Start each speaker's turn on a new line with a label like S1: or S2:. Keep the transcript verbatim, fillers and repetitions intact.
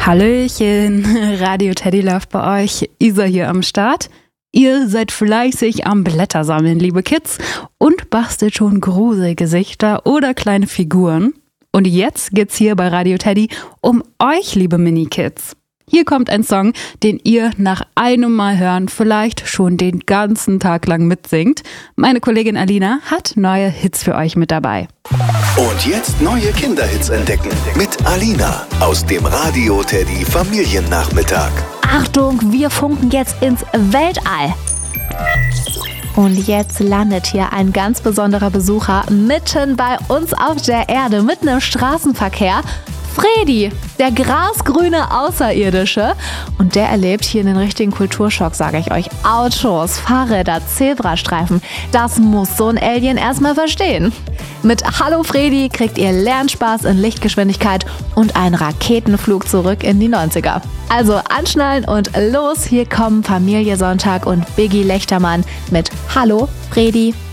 S1: Hallöchen, Radio Teddy läuft bei euch, Isa hier am Start. Ihr seid fleißig am Blätter sammeln, liebe Kids, und bastelt schon Gruselgesichter oder kleine Figuren. Und jetzt geht's hier bei Radio Teddy um euch, liebe Mini-Kids. Hier kommt ein Song, den ihr nach einem Mal hören vielleicht schon den ganzen Tag lang mitsingt. Meine Kollegin Alina hat neue Hits für euch mit dabei.
S2: Und jetzt neue Kinderhits entdecken mit Alina aus dem Radio Teddy Familiennachmittag.
S3: Achtung, wir funken jetzt ins Weltall. Und jetzt landet hier ein ganz besonderer Besucher mitten bei uns auf der Erde, mitten im Straßenverkehr. Fredi, der grasgrüne Außerirdische. Und der erlebt hier einen richtigen Kulturschock, sage ich euch. Autos, Fahrräder, Zebrastreifen. Das muss so ein Alien erstmal verstehen. Mit Hallo Fredi kriegt ihr Lernspaß in Lichtgeschwindigkeit und einen Raketenflug zurück in die neunziger. Also anschnallen und los, hier kommen Familie Sonntag und Biggie Lechtermann mit Hallo Fredi.